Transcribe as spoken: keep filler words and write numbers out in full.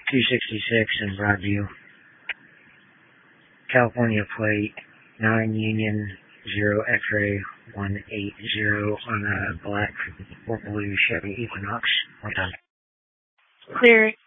two sixty-six in Broadview. California plate, nine Union, zero X-ray, one eight zero on a black or blue Chevy Equinox. One time. Clear.